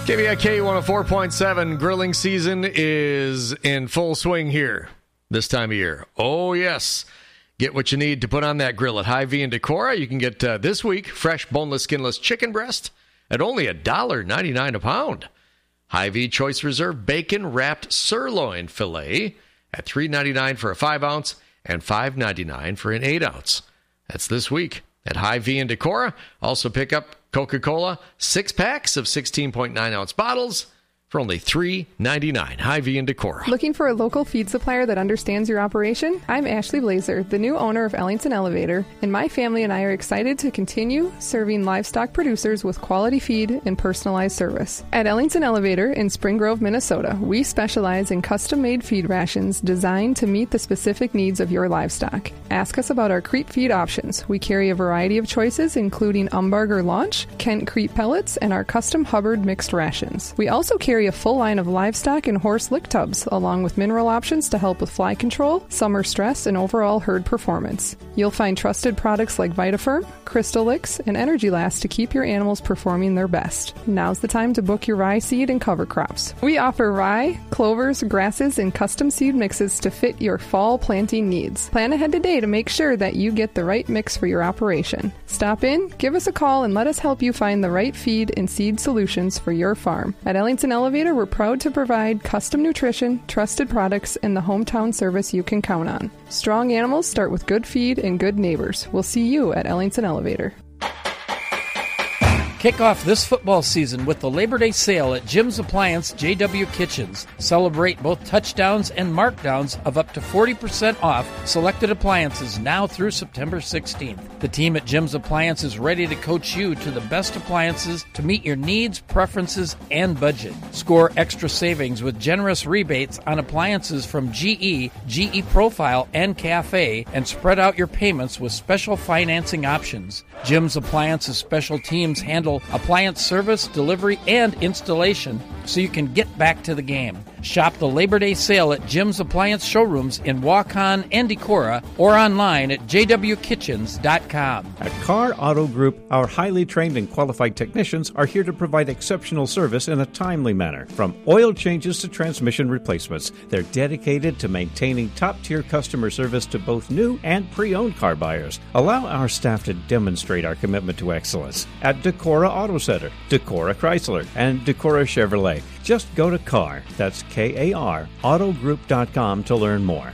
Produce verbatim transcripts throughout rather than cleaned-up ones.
K V I K one oh four point seven, grilling season is in full swing here this time of year. Oh, yes. Get what you need to put on that grill at Hy-Vee and Decorah. You can get uh, this week fresh, boneless, skinless chicken breast at only one dollar ninety-nine a pound. Hy-Vee Choice Reserve bacon wrapped sirloin filet at three ninety-nine for a five ounce and five ninety-nine for an eight ounce. That's this week at Hy-Vee and Decorah. Also pick up Coca-Cola six packs of sixteen point nine ounce bottles for only three ninety-nine. Hy-Vee and Decorah. Looking for a local feed supplier that understands your operation? I'm Ashley Blazer, the new owner of Ellington Elevator, and my family and I are excited to continue serving livestock producers with quality feed and personalized service. At Ellington Elevator in Spring Grove, Minnesota, we specialize in custom-made feed rations designed to meet the specific needs of your livestock. Ask us about our creep feed options. We carry a variety of choices, including Umbarger Launch, Kent Creep Pellets, and our custom Hubbard mixed rations. We also carry a full line of livestock and horse lick tubs, along with mineral options to help with fly control, summer stress, and overall herd performance. You'll find trusted products like VitaFirm, Crystal Licks, and Energy Last to keep your animals performing their best. Now's the time to book your rye seed and cover crops. We offer rye, clovers, grasses, and custom seed mixes to fit your fall planting needs. Plan ahead today to make sure that you get the right mix for your operation. Stop in, give us a call, and let us help you find the right feed and seed solutions for your farm. At Ellington Elevator, we're proud to provide custom nutrition, trusted products, and the hometown service you can count on. Strong animals start with good feed and good neighbors. We'll see you at Ellington Elevator. Kick off this football season with the Labor Day sale at Jim's Appliance J W Kitchens. Celebrate both touchdowns and markdowns of up to forty percent off selected appliances now through September sixteenth. The team at Jim's Appliance is ready to coach you to the best appliances to meet your needs, preferences, and budget. Score extra savings with generous rebates on appliances from G E, G E Profile, and Cafe, and spread out your payments with special financing options. Jim's Appliance's special teams handle appliance service, delivery, and installation so you can get back to the game. Shop the Labor Day sale at Jim's Appliance showrooms in Waukon and Decorah or online at j w kitchens dot com. At Carr Auto Group, our highly trained and qualified technicians are here to provide exceptional service in a timely manner. From oil changes to transmission replacements, they're dedicated to maintaining top-tier customer service to both new and pre-owned car buyers. Allow our staff to demonstrate our commitment to excellence at Decorah Auto Center, Decorah Chrysler, and Decorah Chevrolet. Just go to Carr, that's K A R, auto group dot com to learn more.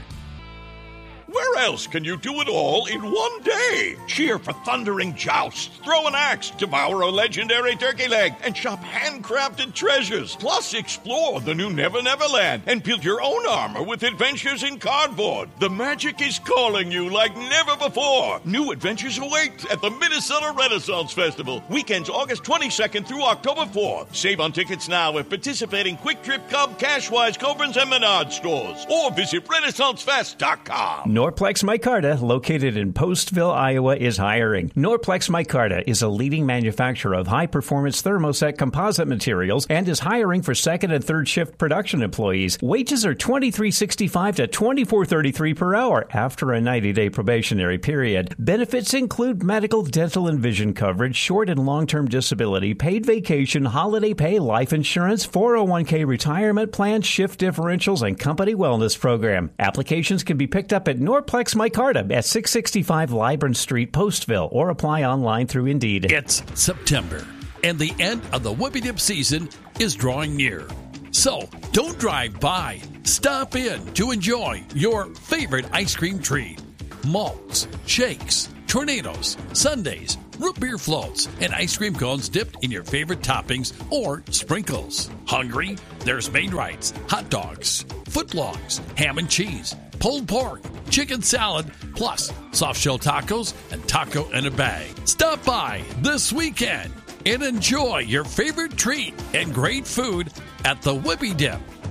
Where else can you do it all in one day? Cheer for thundering jousts, throw an axe, devour a legendary turkey leg, and shop handcrafted treasures. Plus, explore the new Never Never Land and build your own armor with adventures in cardboard. The magic is calling you like never before. New adventures await at the Minnesota Renaissance Festival. Weekends August twenty-second through October fourth. Save on tickets now at participating Quick Trip, Cub, Cashwise, Cobrins, and Menard stores. Or visit renaissance fest dot com. Norplex Micarta, located in Postville, Iowa, is hiring. Norplex Micarta is a leading manufacturer of high-performance thermoset composite materials and is hiring for second and third shift production employees. Wages are twenty-three sixty-five to twenty-four thirty-three per hour after a ninety-day probationary period. Benefits include medical, dental, and vision coverage, short and long-term disability, paid vacation, holiday pay, life insurance, four oh one k retirement plan, shift differentials, and company wellness program. Applications can be picked up at Norplex Micarta at six sixty-five Libran Street, Postville, or apply online through Indeed. It's September, and the end of the Whippy Dip season is drawing near. So don't drive by. Stop in to enjoy your favorite ice cream treat. Malts, shakes, tornadoes, sundaes, root beer floats, and ice cream cones dipped in your favorite toppings or sprinkles. Hungry? There's Maid-Rites, hot dogs, footlongs, ham and cheese, pulled pork, chicken salad, plus soft shell tacos and taco in a bag. Stop by this weekend and enjoy your favorite treat and great food at the Whippy Dip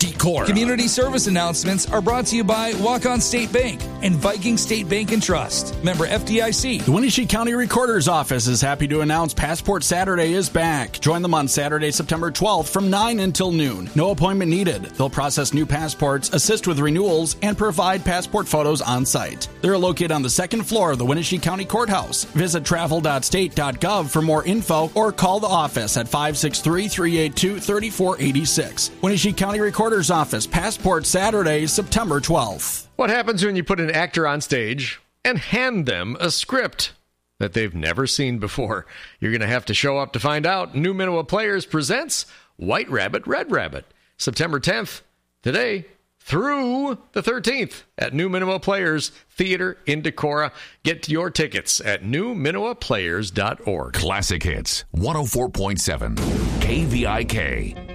Decorah. Community service announcements are brought to you by Walk-On State Bank and Viking State Bank and Trust. Member F D I C. The Wenatchee County Recorder's Office is happy to announce Passport Saturday is back. Join them on Saturday, September twelfth from nine until noon. No appointment needed. They'll process new passports, assist with renewals, and provide passport photos on site. They're located on the second floor of the Wenatchee County Courthouse. Visit travel dot state dot gov for more info or call the office at five six three, three eight two, three four eight six. Wenatchee County Recorder's Office, Passport Saturday, September twelfth. What happens when you put an actor on stage and hand them a script that they've never seen before? You're going to have to show up to find out. New Minoa Players presents White Rabbit, Red Rabbit, September tenth, today through the thirteenth at New Minoa Players Theater in Decorah. Get your tickets at new minoa players dot org. Classic Hits, one oh four point seven, K V I K.